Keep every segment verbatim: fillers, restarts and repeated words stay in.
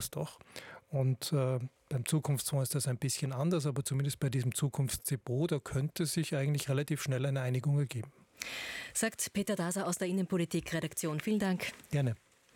doch. Und äh, beim Zukunftsfonds ist das ein bisschen anders, aber zumindest bei diesem Zukunftsdepot, da könnte sich eigentlich relativ schnell eine Einigung ergeben. Sagt Peter Daser aus der Innenpolitik-Redaktion. Vielen Dank. Gerne.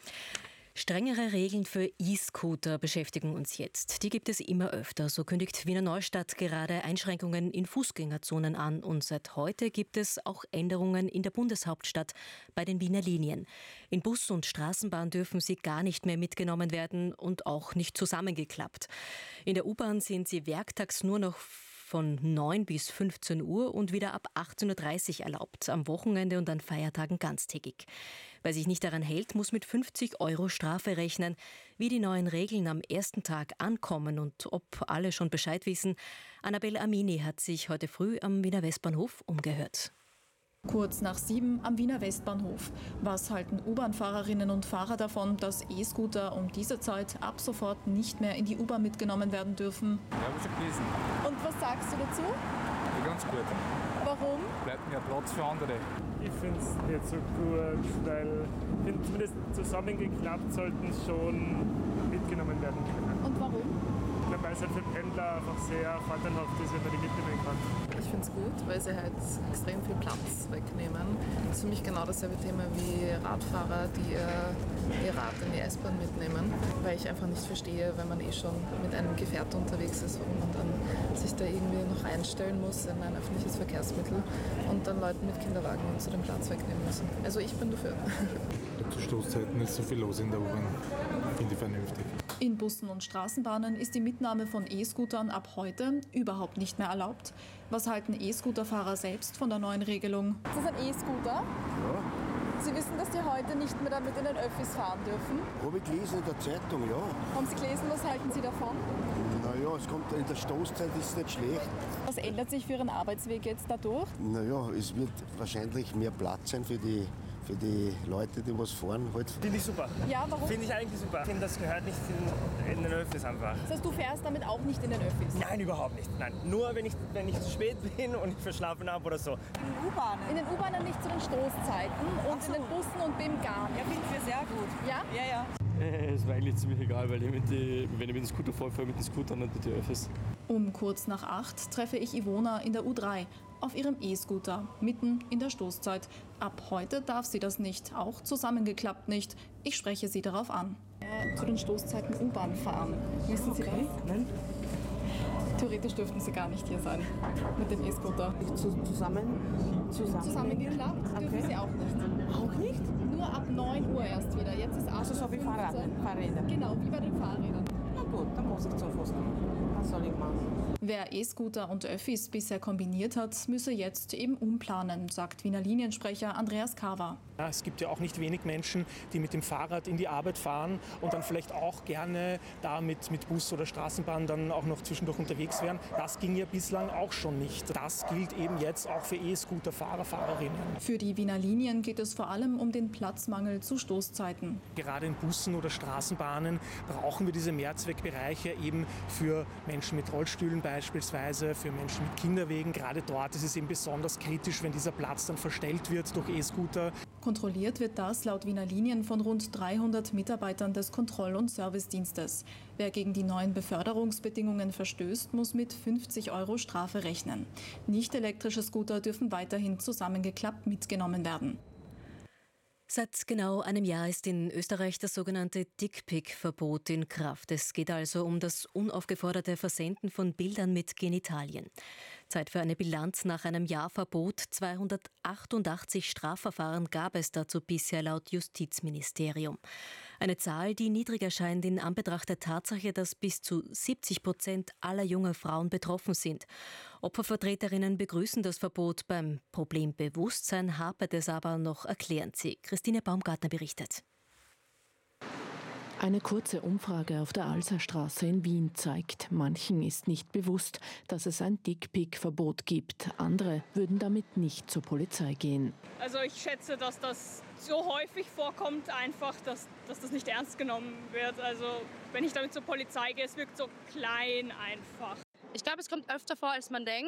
Strengere Regeln für E-Scooter beschäftigen uns jetzt. Die gibt es immer öfter. So kündigt Wiener Neustadt gerade Einschränkungen in Fußgängerzonen an. Und seit heute gibt es auch Änderungen in der Bundeshauptstadt bei den Wiener Linien. In Bus und Straßenbahn dürfen sie gar nicht mehr mitgenommen werden und auch nicht zusammengeklappt. In der U-Bahn sind sie werktags nur noch von neun bis fünfzehn Uhr und wieder ab achtzehn Uhr dreißig erlaubt, am Wochenende und an Feiertagen ganztägig. Wer sich nicht daran hält, muss mit fünfzig Euro Strafe rechnen. Wie die neuen Regeln am ersten Tag ankommen und ob alle schon Bescheid wissen, Annabel Amini hat sich heute früh am Wiener Westbahnhof umgehört. Kurz nach sieben am Wiener Westbahnhof. Was halten U-Bahn-Fahrerinnen und Fahrer davon, dass E-Scooter um diese Zeit ab sofort nicht mehr in die U-Bahn mitgenommen werden dürfen? Ja, habe ich schon gelesen. Und was sagst du dazu? Ja, ganz gut. Warum? Bleibt mehr Platz für andere. Ich finde es nicht so gut, weil ich find, zumindest zusammengeklappt sollten schon mitgenommen werden können. Und warum? Ich glaube, weil es halt für Pendler einfach sehr vorteilhaft ist, wenn man die mitnehmen kann. Ich finde es gut, weil sie halt extrem viel Platz wegnehmen. Das ist für mich genau dasselbe Thema wie Radfahrer, die ihr, ihr Rad in die S-Bahn mitnehmen. Weil ich einfach nicht verstehe, wenn man eh schon mit einem Gefährt unterwegs ist, warum man dann sich da irgendwie noch einstellen muss in ein öffentliches Verkehrsmittel und dann Leuten mit Kinderwagen und so den Platz wegnehmen müssen. Also ich bin dafür. Zu Stoßzeiten ist so viel los in der U-Bahn. Finde ich vernünftig. In Bussen und Straßenbahnen ist die Mitnahme von E-Scootern ab heute überhaupt nicht mehr erlaubt. Was halten E-Scooter-Fahrer selbst von der neuen Regelung? Ist das ein E-Scooter? Ja. Sie wissen, dass Sie heute nicht mehr damit in den Öffis fahren dürfen? Habe ich gelesen in der Zeitung, ja. Haben Sie gelesen, was halten Sie davon? Naja, es kommt, in der Stoßzeit ist es nicht schlecht. Was ändert sich für Ihren Arbeitsweg jetzt dadurch? Naja, es wird wahrscheinlich mehr Platz sein für die für die Leute, die was fahren. Halt. Finde ich super. Ja, warum? Finde ich eigentlich super. Ich finde, das gehört nicht in, in den Öffis einfach. Das heißt, du fährst damit auch nicht in den Öffis? Nein, überhaupt nicht. Nein. Nur wenn ich, wenn ich zu spät bin und ich verschlafen habe oder so. In den U-Bahnen? In den U-Bahnen nicht zu den Stoßzeiten und so. In den Bussen und beim gar nicht. Ja, finden wir sehr gut. Ja? Ja, ja. Es war eigentlich ziemlich egal, weil ich mit die, wenn ich mit dem Scooter fahre, fahre ich mit dem Scooter und nicht mit den Öffis. Um kurz nach acht treffe ich Ivona in der U drei auf ihrem E-Scooter, mitten in der Stoßzeit. Ab heute darf sie das nicht, auch zusammengeklappt nicht. Ich spreche sie darauf an. Ja, zu den Stoßzeiten U-Bahn fahren. Wissen Sie okay. das? Nein. Theoretisch dürften Sie gar nicht hier sein mit dem E-Scooter. Zusammen, zusammen. Zusammengeklappt okay. dürfen Sie auch nicht. Auch nicht? Nur ab neun Uhr erst wieder. Jetzt ist also so wie Fahrrad, Fahrräder. Genau, wie bei den Fahrrädern. Na gut, dann muss ich zum Fuß gehen. Was soll ich machen? Wer E-Scooter und Öffis bisher kombiniert hat, müsse jetzt eben umplanen, sagt Wiener Liniensprecher Andreas Kawa. Ja, es gibt ja auch nicht wenig Menschen, die mit dem Fahrrad in die Arbeit fahren und dann vielleicht auch gerne da mit, mit Bus oder Straßenbahn dann auch noch zwischendurch unterwegs wären. Das ging ja bislang auch schon nicht. Das gilt eben jetzt auch für E-Scooter-Fahrer, Fahrerinnen. Für die Wiener Linien geht es vor allem um den Platzmangel zu Stoßzeiten. Gerade in Bussen oder Straßenbahnen brauchen wir diese Mehrzweckbereiche eben für Menschen mit Rollstühlen beispielsweise, für Menschen mit Kinderwegen. Gerade dort ist es eben besonders kritisch, wenn dieser Platz dann verstellt wird durch E-Scooter. Kontrolliert wird das laut Wiener Linien von rund dreihundert Mitarbeitern des Kontroll- und Servicedienstes. Wer gegen die neuen Beförderungsbedingungen verstößt, muss mit fünfzig Euro Strafe rechnen. Nicht elektrische Scooter dürfen weiterhin zusammengeklappt mitgenommen werden. Seit genau einem Jahr ist in Österreich das sogenannte Dickpic-Verbot in Kraft. Es geht also um das unaufgeforderte Versenden von Bildern mit Genitalien. Zeit für eine Bilanz nach einem Jahr Verbot. zweihundertachtundachtzig Strafverfahren gab es dazu bisher laut Justizministerium. Eine Zahl, die niedrig erscheint in Anbetracht der Tatsache, dass bis zu siebzig Prozent aller jungen Frauen betroffen sind. Opfervertreterinnen begrüßen das Verbot. Beim Problembewusstsein hapert es aber noch, erklären sie. Christine Baumgartner berichtet. Eine kurze Umfrage auf der Alserstraße in Wien zeigt, manchen ist nicht bewusst, dass es ein Dickpic-Verbot gibt. Andere würden damit nicht zur Polizei gehen. Also ich schätze, dass das so häufig vorkommt, einfach, dass, dass das nicht ernst genommen wird. Also wenn ich damit zur Polizei gehe, es wirkt so klein einfach. Ich glaube, es kommt öfter vor, als man denkt.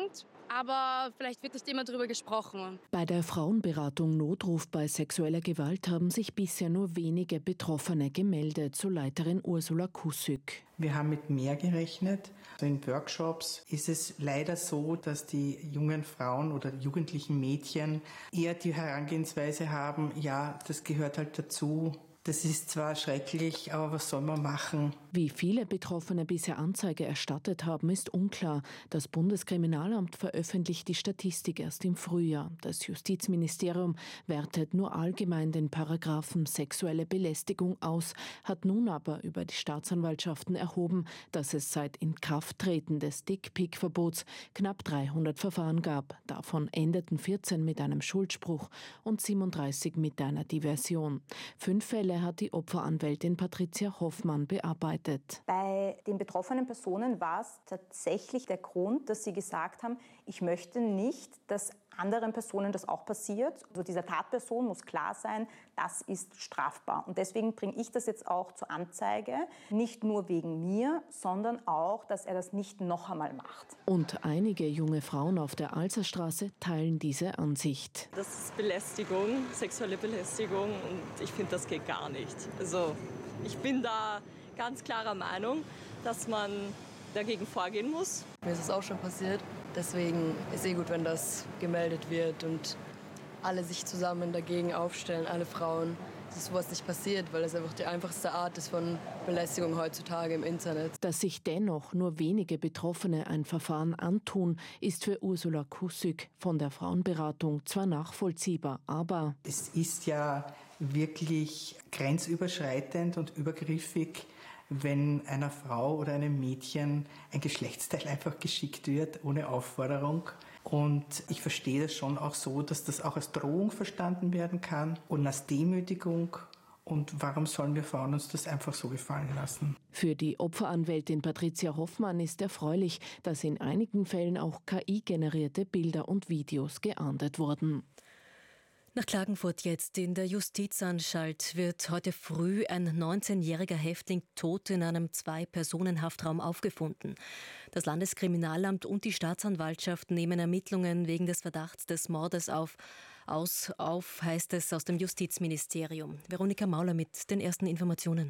aber vielleicht wird nicht immer darüber gesprochen. Bei der Frauenberatung Notruf bei sexueller Gewalt haben sich bisher nur wenige Betroffene gemeldet, so Leiterin Ursula Kussyk. Wir haben mit mehr gerechnet. In Workshops ist es leider so, dass die jungen Frauen oder jugendlichen Mädchen eher die Herangehensweise haben, ja, das gehört halt dazu. Das ist zwar schrecklich, aber was soll man machen? Wie viele Betroffene bisher Anzeige erstattet haben, ist unklar. Das Bundeskriminalamt veröffentlicht die Statistik erst im Frühjahr. Das Justizministerium wertet nur allgemein den Paragraphen sexuelle Belästigung aus, hat nun aber über die Staatsanwaltschaften erhoben, dass es seit Inkrafttreten des Dickpick-Verbots knapp dreihundert Verfahren gab. Davon endeten vierzehn mit einem Schuldspruch und siebenunddreißig mit einer Diversion. Fünf Fälle hat die Opferanwältin Patricia Hoffmann bearbeitet. Bei den betroffenen Personen war es tatsächlich der Grund, dass sie gesagt haben, ich möchte nicht, dass anderen Personen das auch passiert. Also dieser Tatperson muss klar sein, das ist strafbar. Und deswegen bringe ich das jetzt auch zur Anzeige, nicht nur wegen mir, sondern auch, dass er das nicht noch einmal macht. Und einige junge Frauen auf der Alserstraße teilen diese Ansicht. Das ist Belästigung, sexuelle Belästigung, und ich finde, das geht gar nicht. Also ich bin da ganz klarer Meinung, dass man dagegen vorgehen muss. Mir ist es auch schon passiert. Deswegen ist es eh gut, wenn das gemeldet wird und alle sich zusammen dagegen aufstellen, alle Frauen, dass sowas nicht passiert, weil es einfach die einfachste Art ist von Belästigung heutzutage im Internet. Dass sich dennoch nur wenige Betroffene ein Verfahren antun, ist für Ursula Kussyk von der Frauenberatung zwar nachvollziehbar, aber es ist ja wirklich grenzüberschreitend und übergriffig, wenn einer Frau oder einem Mädchen ein Geschlechtsteil einfach geschickt wird, ohne Aufforderung. Und ich verstehe das schon auch so, dass das auch als Drohung verstanden werden kann und als Demütigung. Und warum sollen wir Frauen uns das einfach so gefallen lassen? Für die Opferanwältin Patricia Hoffmann ist erfreulich, dass in einigen Fällen auch K I-generierte Bilder und Videos geahndet wurden. Nach Klagenfurt jetzt. In der Justizanstalt wird heute früh ein neunzehnjähriger Häftling tot in einem Zwei-Personen-Haftraum aufgefunden. Das Landeskriminalamt und die Staatsanwaltschaft nehmen Ermittlungen wegen des Verdachts des Mordes auf. Aus, auf heißt es aus dem Justizministerium. Veronika Mauler mit den ersten Informationen.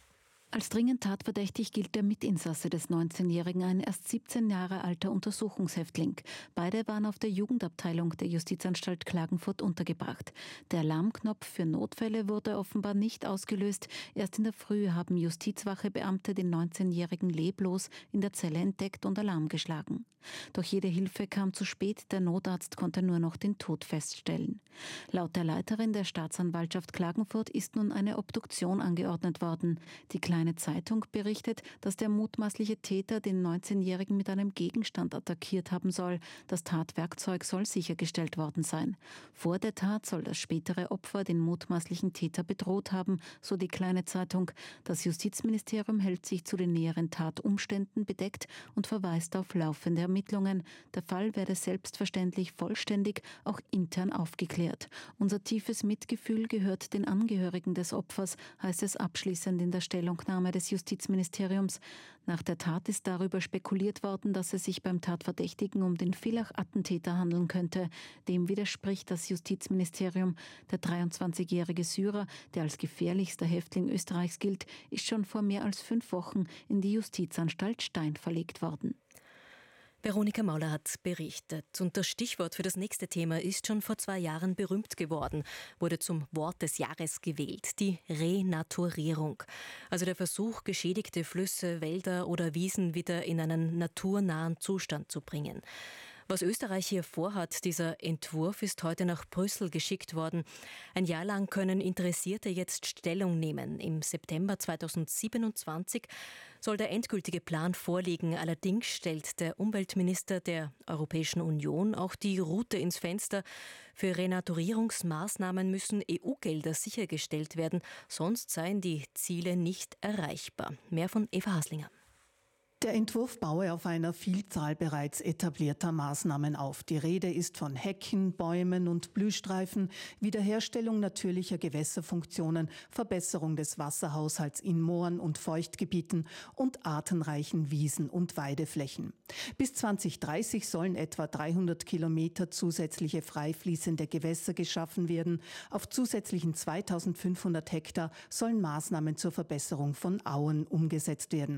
Als dringend tatverdächtig gilt der Mitinsasse des neunzehnjährigen, ein erst siebzehn Jahre alter Untersuchungshäftling. Beide waren auf der Jugendabteilung der Justizanstalt Klagenfurt untergebracht. Der Alarmknopf für Notfälle wurde offenbar nicht ausgelöst. Erst in der Früh haben Justizwachebeamte den neunzehnjährigen leblos in der Zelle entdeckt und Alarm geschlagen. Doch jede Hilfe kam zu spät, der Notarzt konnte nur noch den Tod feststellen. Laut der Leiterin der Staatsanwaltschaft Klagenfurt ist nun eine Obduktion angeordnet worden. Die Kleine Zeitung berichtet, dass der mutmaßliche Täter den neunzehnjährigen mit einem Gegenstand attackiert haben soll. Das Tatwerkzeug soll sichergestellt worden sein. Vor der Tat soll das spätere Opfer den mutmaßlichen Täter bedroht haben, so die Kleine Zeitung. Das Justizministerium hält sich zu den näheren Tatumständen bedeckt und verweist auf laufende Ermittlungen. Der Fall werde selbstverständlich vollständig auch intern aufgeklärt. Unser tiefes Mitgefühl gehört den Angehörigen des Opfers, heißt es abschließend in der Stellungnahme des Justizministeriums. Nach der Tat ist darüber spekuliert worden, dass es sich beim Tatverdächtigen um den Villach-Attentäter handeln könnte. Dem widerspricht das Justizministerium. Der dreiundzwanzigjährige Syrer, der als gefährlichster Häftling Österreichs gilt, ist schon vor mehr als fünf Wochen in die Justizanstalt Stein verlegt worden. Veronika Mauler hat berichtet. Und das Stichwort für das nächste Thema ist schon vor zwei Jahren berühmt geworden, wurde zum Wort des Jahres gewählt, die Renaturierung. Also der Versuch, geschädigte Flüsse, Wälder oder Wiesen wieder in einen naturnahen Zustand zu bringen. Was Österreich hier vorhat, dieser Entwurf ist heute nach Brüssel geschickt worden. Ein Jahr lang können Interessierte jetzt Stellung nehmen. Im September zweitausendsiebenundzwanzig soll der endgültige Plan vorliegen. Allerdings stellt der Umweltminister der Europäischen Union auch die Route ins Fenster. Für Renaturierungsmaßnahmen müssen E U-Gelder sichergestellt werden, sonst seien die Ziele nicht erreichbar. Mehr von Eva Haslinger. Der Entwurf baue auf einer Vielzahl bereits etablierter Maßnahmen auf. Die Rede ist von Hecken, Bäumen und Blühstreifen, Wiederherstellung natürlicher Gewässerfunktionen, Verbesserung des Wasserhaushalts in Mooren und Feuchtgebieten und artenreichen Wiesen und Weideflächen. Bis zwanzig dreißig sollen etwa dreihundert Kilometer zusätzliche freifließende Gewässer geschaffen werden. Auf zusätzlichen zweitausendfünfhundert Hektar sollen Maßnahmen zur Verbesserung von Auen umgesetzt werden.